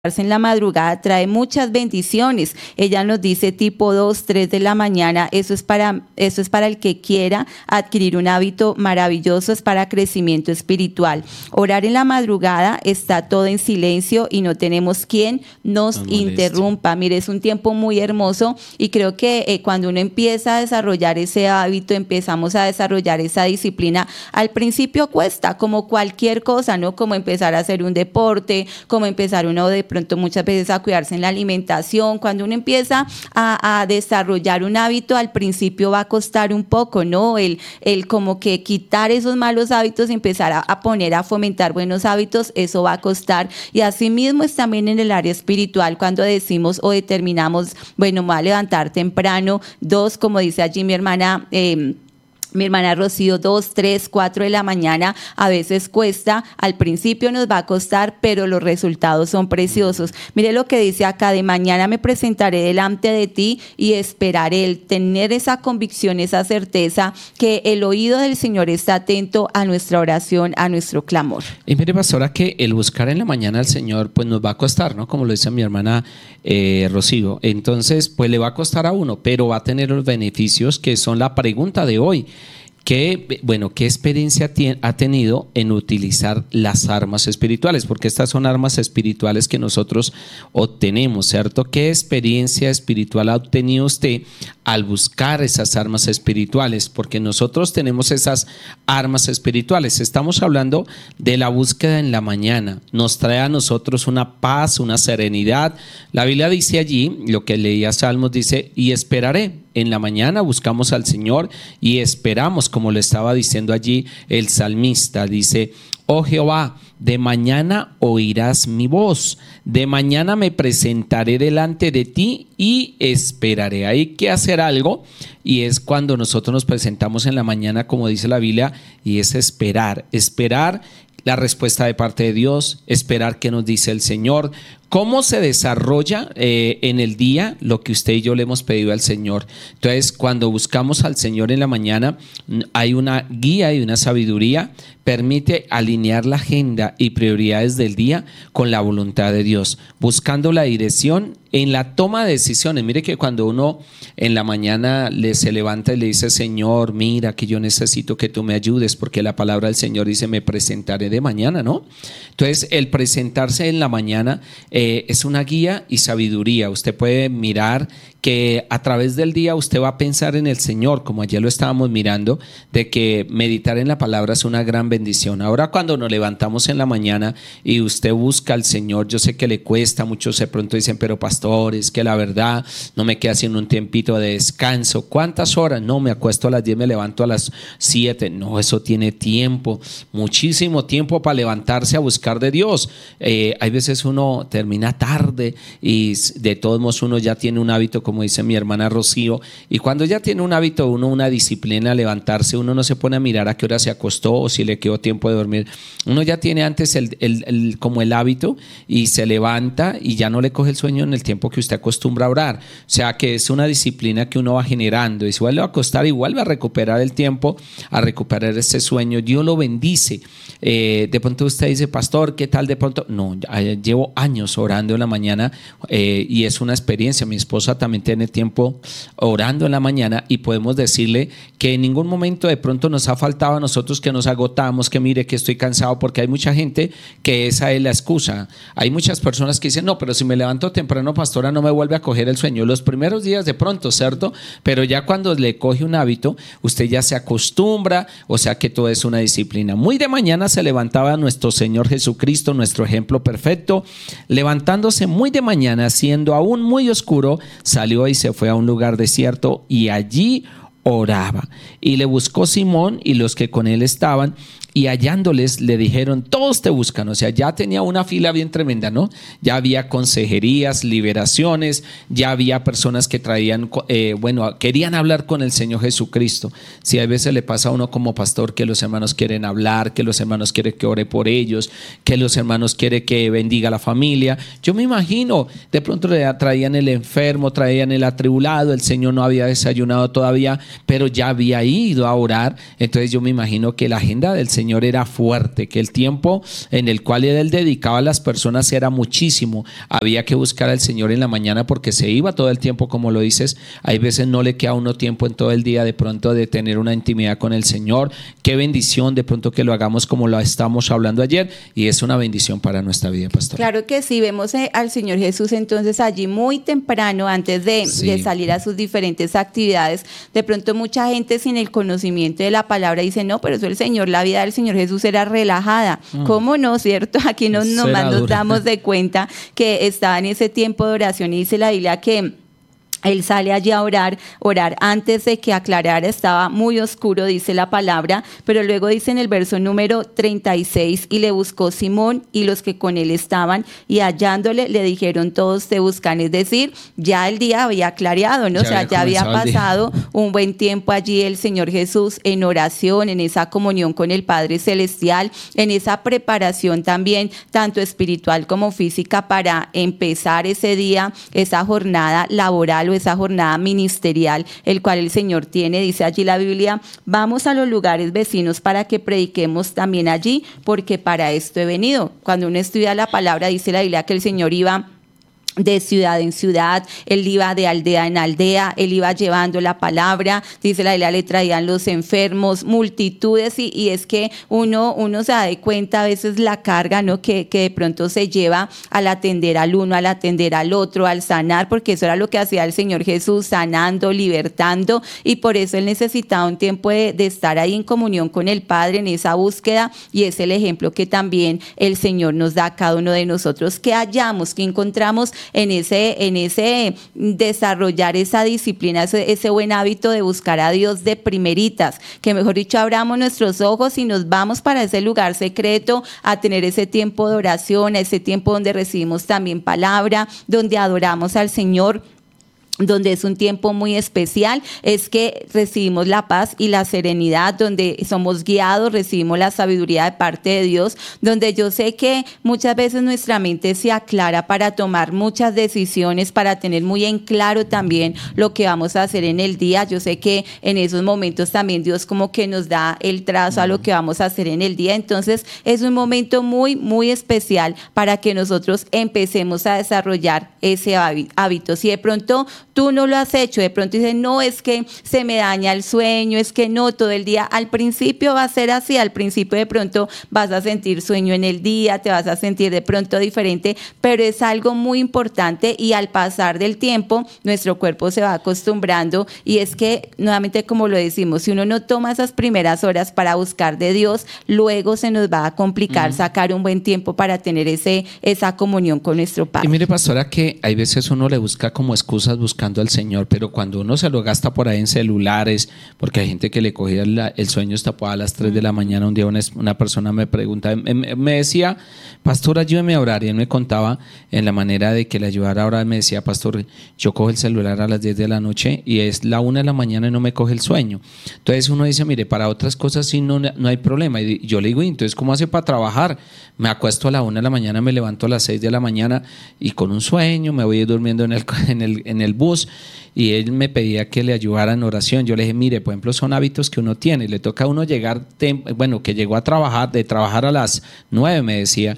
en la madrugada trae muchas bendiciones. Ella nos dice tipo 2, 3 de la mañana, eso es para el que quiera adquirir un hábito maravilloso, es para crecimiento espiritual. Orar en la madrugada, está todo en silencio y no tenemos quien nos interrumpa. Mire, es un tiempo muy hermoso y creo que cuando uno empieza a desarrollar ese hábito, empezamos a desarrollar esa disciplina, al principio cuesta, como cualquier cosa, ¿no? Como empezar a hacer un deporte, como empezar uno de pronto muchas veces a cuidarse en la alimentación. Cuando uno empieza a desarrollar un hábito, al principio va a costar un poco, ¿no? El como que quitar esos malos hábitos y empezar a poner, a fomentar buenos hábitos, eso va a costar. Y así mismo es también en el área espiritual, cuando decimos o determinamos, bueno, me voy a levantar temprano, 2, como dice allí mi hermana Rocío, 2, 3, 4 de la mañana, a veces cuesta, al principio nos va a costar, pero los resultados son preciosos. Mire lo que dice acá: de mañana me presentaré delante de ti y esperaré. El tener esa convicción, esa certeza que el oído del Señor está atento a nuestra oración, a nuestro clamor. Y mire, pastora, que el buscar en la mañana al Señor pues nos va a costar, ¿no? Como lo dice mi hermana Rocío. Entonces, pues le va a costar a uno, pero va a tener los beneficios que son la pregunta de hoy. ¿Qué experiencia ha tenido en utilizar las armas espirituales? Porque estas son armas espirituales que nosotros obtenemos, ¿cierto? ¿Qué experiencia espiritual ha obtenido usted al buscar esas armas espirituales? Porque nosotros tenemos esas armas espirituales. Estamos hablando de la búsqueda en la mañana. Nos trae a nosotros una paz, una serenidad. La Biblia dice allí, lo que leía Salmos, dice: y esperaré. En la mañana buscamos al Señor y esperamos, como le estaba diciendo allí el salmista. Dice: oh Jehová, de mañana oirás mi voz, de mañana me presentaré delante de ti y esperaré. Hay que hacer algo, y es cuando nosotros nos presentamos en la mañana, como dice la Biblia, y es esperar la respuesta de parte de Dios, esperar qué nos dice el Señor, cómo se desarrolla en el día lo que usted y yo le hemos pedido al Señor. Entonces, cuando buscamos al Señor en la mañana, hay una guía y una sabiduría, permite alinear la agenda y prioridades del día con la voluntad de Dios, buscando la dirección en la toma de decisiones. Mire que cuando uno en la mañana se levanta y le dice: Señor, mira que yo necesito que tú me ayudes, porque la palabra del Señor dice: me presentaré de mañana, ¿no? Entonces, el presentarse en la mañana es una guía y sabiduría. Usted puede mirar que a través del día usted va a pensar en el Señor, como ayer lo estábamos mirando, de que meditar en la palabra es una gran bendición. Ahora, cuando nos levantamos en la mañana y usted busca al Señor, yo sé que le cuesta, muchos de pronto dicen: pero pastor, es que la verdad no me queda sino un tiempito de descanso. ¿Cuántas horas? No, me acuesto a las 10, me levanto a las 7. No, eso tiene tiempo, muchísimo tiempo para levantarse a buscar de Dios. Hay veces uno termina tarde y de todos modos uno ya tiene un hábito, como dice mi hermana Rocío, y cuando ya tiene un hábito, una disciplina a levantarse, uno no se pone a mirar a qué hora se acostó o si le quedó tiempo de dormir. Uno ya tiene antes como el hábito y se levanta y ya no le coge el sueño en el tiempo que usted acostumbra a orar. O sea que es una disciplina que uno va generando, y se vuelve a acostar y vuelve a recuperar el tiempo, a recuperar ese sueño. Dios lo bendice. De pronto usted dice: pastor, ¿qué tal de pronto? No, llevo años orando en la mañana y es una experiencia. Mi esposa también tiene tiempo orando en la mañana, y podemos decirle que en ningún momento de pronto nos ha faltado a nosotros que nos agotamos, que mire que estoy cansado, porque hay mucha gente que esa es la excusa. Hay muchas personas que dicen: no, pero si me levanto temprano, pastora, no me vuelve a coger el sueño. Los primeros días de pronto, ¿cierto? Pero ya cuando le coge un hábito, usted ya se acostumbra, o sea que todo es una disciplina. Muy de mañana se levantaba nuestro Señor Jesucristo, nuestro ejemplo perfecto. Levantándose muy de mañana, siendo aún muy oscuro, salió y se fue a un lugar desierto y allí oraba. Y le buscó Simón y los que con él estaban, y hallándoles le dijeron: todos te buscan. O sea, ya tenía una fila bien tremenda, ¿no? Ya había consejerías, liberaciones, ya había personas que traían, querían hablar con el Señor Jesucristo. Si a veces le pasa a uno como pastor que los hermanos quieren hablar, que los hermanos quieren que ore por ellos, que los hermanos quieren que bendiga a la familia. Yo me imagino, de pronto traían el enfermo, traían el atribulado, el Señor no había desayunado todavía, pero ya había ido a orar. Entonces yo me imagino que la agenda del Señor Señor era fuerte, que el tiempo en el cual él dedicaba a las personas era muchísimo. Había que buscar al Señor en la mañana porque se iba todo el tiempo, como lo dices. Hay veces no le queda a uno tiempo en todo el día de pronto de tener una intimidad con el Señor. Qué bendición de pronto que lo hagamos como lo estamos hablando ayer, y es una bendición para nuestra vida, pastor. Claro que sí, vemos al Señor Jesús entonces allí muy temprano antes de salir a sus diferentes actividades. De pronto mucha gente sin el conocimiento de la palabra dice, no, pero eso la vida del Señor Jesús era relajada. ¿Cómo no, cierto? Aquí nomás nos damos de cuenta que estaba en ese tiempo de oración y dice la Biblia que él sale allí a orar antes de que aclarara, estaba muy oscuro, dice la palabra, pero luego dice en el verso número 36, y le buscó Simón y los que con él estaban, y hallándole le dijeron, todos te buscan, es decir, ya el día había clareado, ¿no? Ya había pasado un buen tiempo allí el Señor Jesús en oración, en esa comunión con el Padre Celestial, en esa preparación también, tanto espiritual como física, para empezar ese día, esa jornada laboral, esa jornada ministerial, el cual el Señor tiene. Dice allí la Biblia, vamos a los lugares vecinos para que prediquemos también allí, porque para esto he venido. Cuando uno estudia la palabra, dice la Biblia que el Señor iba de ciudad en ciudad, él iba de aldea en aldea, él iba llevando la palabra, dice la Biblia, le traían los enfermos, multitudes, y es que uno se da de cuenta a veces la carga, ¿no? que de pronto se lleva al atender al uno, al atender al otro, al sanar, porque eso era lo que hacía el Señor Jesús, sanando, libertando, y por eso él necesitaba un tiempo de estar ahí en comunión con el Padre, en esa búsqueda, y es el ejemplo que también el Señor nos da a cada uno de nosotros, que hallamos, que encontramos en ese desarrollar esa disciplina, ese buen hábito de buscar a Dios de primeritas, que mejor dicho abramos nuestros ojos y nos vamos para ese lugar secreto a tener ese tiempo de oración, ese tiempo donde recibimos también palabra, donde adoramos al Señor, donde es un tiempo muy especial, es que recibimos la paz y la serenidad, donde somos guiados, recibimos la sabiduría de parte de Dios, donde yo sé que muchas veces nuestra mente se aclara para tomar muchas decisiones, para tener muy en claro también lo que vamos a hacer en el día. Yo sé que en esos momentos también Dios como que nos da el trazo a lo que vamos a hacer en el día. Entonces es un momento muy, muy especial para que nosotros empecemos a desarrollar ese hábito. Si de pronto tú no lo has hecho, de pronto dices, no, es que se me daña el sueño, es que no, todo el día, al principio va a ser así, al principio de pronto vas a sentir sueño en el día, te vas a sentir de pronto diferente, pero es algo muy importante, y al pasar del tiempo, nuestro cuerpo se va acostumbrando, y es que, nuevamente como lo decimos, si uno no toma esas primeras horas para buscar de Dios, luego se nos va a complicar sacar un buen tiempo para tener esa comunión con nuestro Padre. Y mire, pastora, que hay veces uno le busca como excusas buscando al Señor, pero cuando uno se lo gasta por ahí en celulares, porque hay gente que le cogía el sueño hasta a las 3 de la mañana. Un día una persona me pregunta, me decía, pastor, ayúdeme a orar, y él me contaba en la manera de que le ayudara a orar. Me decía, pastor, yo cojo el celular a las 10 de la noche y es la 1 de la mañana y no me coge el sueño. Entonces uno dice, mire, para otras cosas sí no hay problema, y yo le digo, entonces ¿cómo hace para trabajar? Me acuesto a la 1 de la mañana, me levanto a las 6 de la mañana y con un sueño me voy durmiendo en el bus, y él me pedía que le ayudara en oración. Yo le dije, mire, por ejemplo, son hábitos que uno tiene, le toca a uno llegar, que llegó a trabajar, de trabajar a las 9, me decía,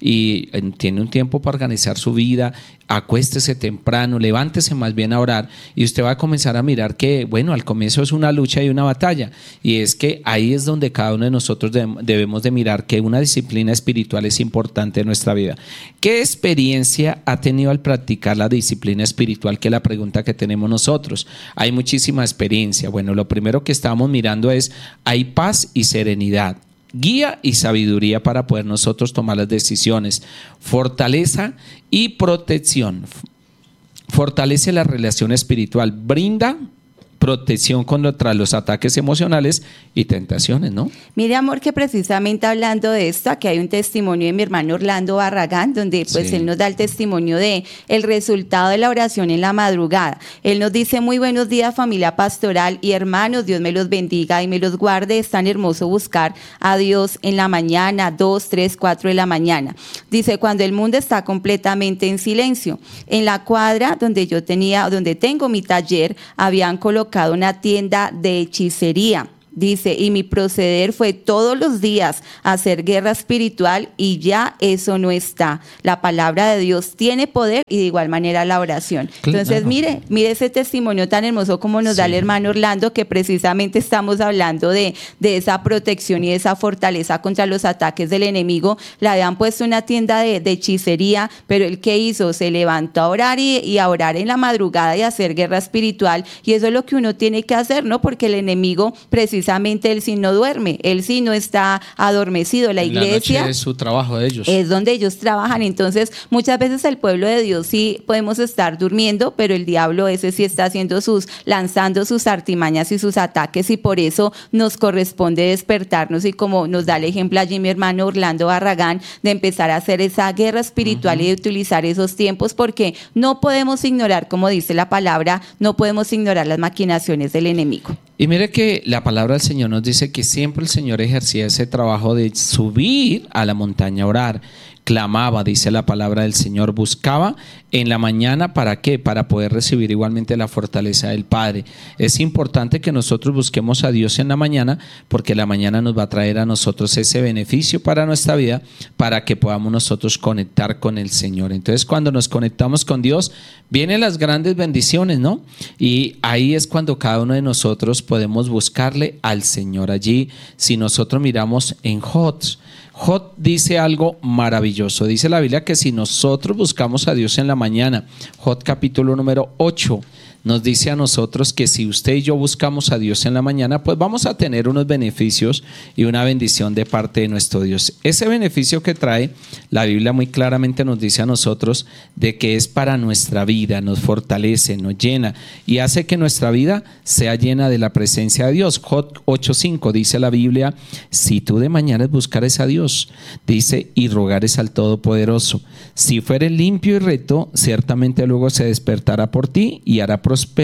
y tiene un tiempo para organizar su vida. Acuéstese temprano, levántese más bien a orar, y usted va a comenzar a mirar que, bueno, al comienzo es una lucha y una batalla, y es que ahí es donde cada uno de nosotros debemos de mirar que una disciplina espiritual es importante en nuestra vida. ¿Qué experiencia ha tenido al practicar la disciplina espiritual? Que es la pregunta que tenemos nosotros. Hay muchísima experiencia. Bueno, lo primero que estamos mirando es, hay paz y serenidad, guía y sabiduría para poder nosotros tomar las decisiones, fortaleza y protección. Fortalece la relación espiritual, brinda protección contra los ataques emocionales y tentaciones, ¿no? Mire, amor, que precisamente hablando de esto, aquí hay un testimonio de mi hermano Orlando Barragán, donde pues él nos da el testimonio de el resultado de la oración en la madrugada. Él nos dice, muy buenos días, familia pastoral y hermanos, Dios me los bendiga y me los guarde. Es tan hermoso buscar a Dios en la mañana, 2, 3, 4 de la mañana. Dice, cuando el mundo está completamente en silencio. En la cuadra donde tengo mi taller, habían colocado una tienda de hechicería. Dice, y mi proceder fue todos los días hacer guerra espiritual y ya eso no está. La palabra de Dios tiene poder y de igual manera la oración. Entonces, Claro. mire ese testimonio tan hermoso como nos da el Sí. hermano Orlando, que precisamente estamos hablando de esa protección y esa fortaleza contra los ataques del enemigo. Le habían puesto una tienda de hechicería, pero él ¿qué hizo? Se levantó a orar y a orar en la madrugada y a hacer guerra espiritual. Y eso es lo que uno tiene que hacer, ¿no? Porque el enemigo precisamente él sí no duerme, él sí no está adormecido. La En la iglesia noche es su trabajo de ellos. es donde ellos trabajan. Entonces, muchas veces el pueblo de Dios sí podemos estar durmiendo, pero el diablo ese sí está lanzando sus artimañas y sus ataques, y por eso nos corresponde despertarnos y, como nos da el ejemplo allí mi hermano Orlando Barragán, de empezar a hacer esa guerra espiritual y de utilizar esos tiempos, porque no podemos ignorar, como dice la palabra, no podemos ignorar las maquinaciones del enemigo. Y mire que la palabra del Señor nos dice que siempre el Señor ejercía ese trabajo de subir a la montaña a orar. Clamaba, dice la palabra del Señor, buscaba en la mañana. ¿Para qué? Para poder recibir igualmente la fortaleza del Padre. Es importante que nosotros busquemos a Dios en la mañana, porque la mañana nos va a traer a nosotros ese beneficio para nuestra vida, para que podamos nosotros conectar con el Señor. Entonces, cuando nos conectamos con Dios, vienen las grandes bendiciones, ¿no? Y ahí es cuando cada uno de nosotros podemos buscarle al Señor. Allí, si nosotros miramos en Job dice algo maravilloso. Dice la Biblia que si nosotros buscamos a Dios en la mañana, Job capítulo número 8, nos dice a nosotros que si usted y yo buscamos a Dios en la mañana, pues vamos a tener unos beneficios y una bendición de parte de nuestro Dios. Ese beneficio que trae, la Biblia muy claramente nos dice a nosotros de que es para nuestra vida, nos fortalece, nos llena y hace que nuestra vida sea llena de la presencia de Dios. Job 8:5 dice la Biblia: si tú de mañana buscares a Dios, dice, y rogares al Todopoderoso, si fueres limpio y recto, ciertamente luego se despertará por ti y hará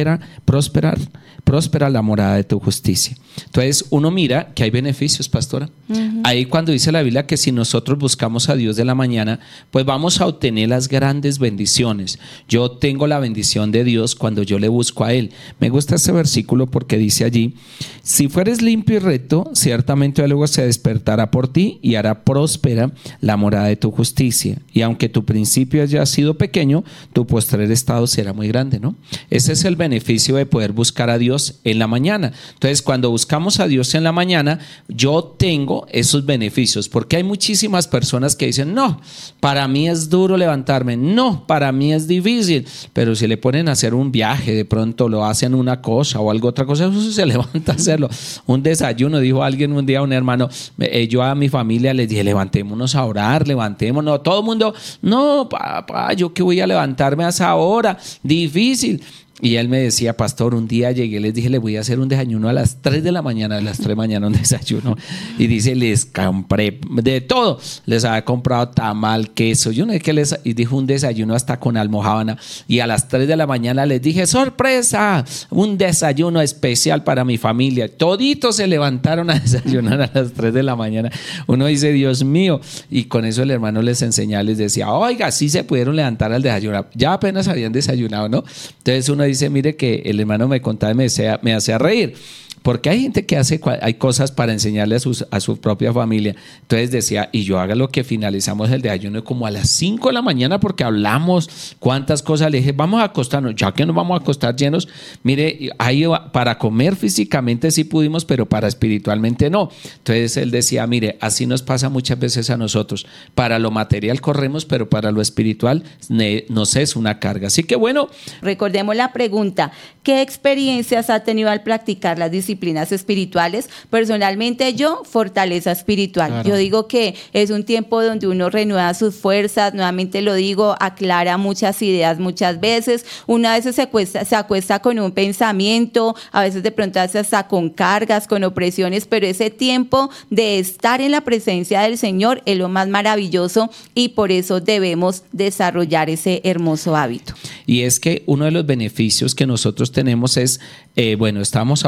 próspera la morada de tu justicia. Entonces uno mira que hay beneficios, pastora. Ahí cuando dice la Biblia que si nosotros buscamos a Dios de la mañana, pues vamos a obtener las grandes bendiciones. Yo tengo la bendición de Dios cuando yo le busco a Él. Me gusta ese versículo porque dice allí: si fueres limpio y recto, ciertamente luego se despertará por ti y hará próspera la morada de tu justicia. Y aunque tu principio haya sido pequeño, tu postrer estado será muy grande, ¿no? Ese es el beneficio de poder buscar a Dios en la mañana. Entonces, cuando buscamos a Dios en la mañana, yo tengo esos beneficios, porque hay muchísimas personas que dicen: no, para mí es duro levantarme, no, para mí es difícil, pero si le ponen a hacer un viaje, de pronto lo hacen una cosa o algo otra cosa, eso se levanta a hacerlo. Un desayuno, dijo alguien un día, un hermano, yo a mi familia les dije: levantémonos a orar, levantémonos. Todo el mundo: no, papá, yo que voy a levantarme a esa hora, difícil. Y él me decía: pastor, un día llegué, les dije, le voy a hacer un desayuno a las 3 de la mañana, a las 3 de la mañana un desayuno. Y dice: les compré de todo. Les había comprado tamal, queso, yo no sé qué y dijo un desayuno hasta con almojábana. Y a las 3 de la mañana les dije: sorpresa, un desayuno especial para mi familia. Toditos se levantaron a desayunar a las 3 de la mañana. Uno dice: Dios mío. Y con eso el hermano les enseñaba, les decía: oiga, sí se pudieron levantar al desayunar. Ya apenas habían desayunado, ¿no? Entonces uno dice: mire que el hermano me contaba y me hacía reír, porque hay gente que hay cosas para enseñarle a su propia familia. Entonces decía: y yo haga lo que finalizamos el desayuno como a las 5 de la mañana, porque hablamos cuántas cosas. Le dije: vamos a acostarnos, ya que nos vamos a acostar llenos. Mire, ahí para comer físicamente sí pudimos, pero para espiritualmente no. Entonces él decía: mire, así nos pasa muchas veces a nosotros. Para lo material corremos, pero para lo espiritual nos es una carga. Así que bueno. Recordemos la pregunta: ¿qué experiencias ha tenido al practicar las disciplinas espirituales? Personalmente yo, fortaleza espiritual. Claro. Yo digo que es un tiempo donde uno renueva sus fuerzas, nuevamente lo digo, aclara muchas ideas muchas veces. Una vez se acuesta con un pensamiento, a veces de pronto hasta con cargas, con opresiones, pero ese tiempo de estar en la presencia del Señor es lo más maravilloso, y por eso debemos desarrollar ese hermoso hábito. Y es que uno de los beneficios que nosotros tenemos es, bueno, estábamos hablando de la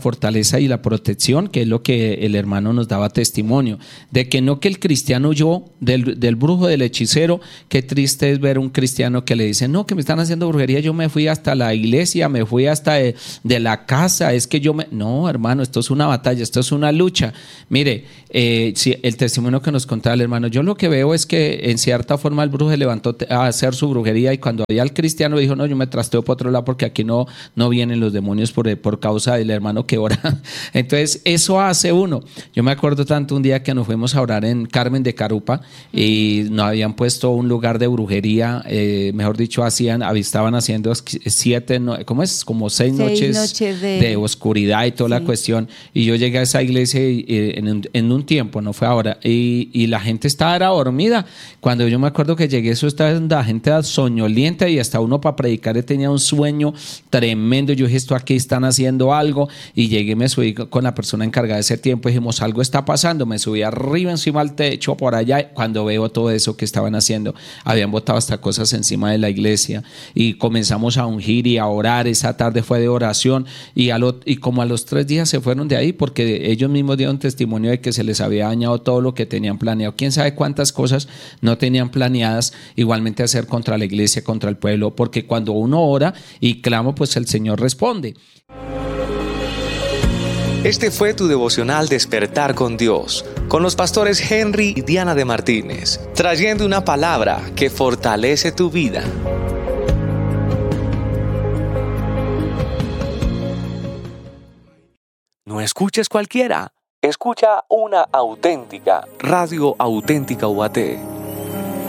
fortaleza y la protección, que es lo que el hermano nos daba testimonio, de que no que el cristiano huyó del brujo, del hechicero. Qué triste es ver un cristiano que le dice, no, que me están haciendo brujería, yo me fui hasta la iglesia, me fui hasta de la casa, es que no, hermano, esto es una batalla, esto es una lucha. Mire, si el testimonio que nos contaba el hermano, yo lo que veo es que en cierta forma el brujo se levantó a hacer su brujería, y cuando había el cristiano dijo, no, yo me trasteo por otro lado porque aquí no vienen los demonios por causa del hermano que ora. Entonces eso hace uno. Yo me acuerdo tanto un día que nos fuimos a orar en Carmen de Carupa y nos habían puesto un lugar de brujería, mejor dicho, estaban haciendo 6 noches de oscuridad y toda la cuestión, y yo llegué a esa iglesia en un tiempo, no fue ahora, y la gente estaba dormida. Cuando yo me acuerdo que llegué, eso estaba la gente soñolienta, y hasta uno para predicar tenía un sueño tremendo. Yo dije, esto aquí están haciendo algo, y llegué, me subí con la persona encargada de ese tiempo, dijimos, algo está pasando. Me subí arriba encima del techo por allá, cuando veo todo eso que estaban haciendo, habían botado hasta cosas encima de la iglesia, y comenzamos a ungir y a orar. Esa tarde fue de oración, y como a los 3 días se fueron de ahí, porque ellos mismos dieron testimonio de que se les había dañado todo lo que tenían planeado. Quién sabe cuántas cosas no tenían planeadas igualmente hacer contra la iglesia, contra el pueblo, porque cuando uno ora y clama, pues el Señor responde. Este fue tu devocional Despertar con Dios, con los pastores Henry y Diana de Martínez, trayendo una palabra que fortalece tu vida. No escuches cualquiera, escucha una auténtica, Radio Auténtica UAT.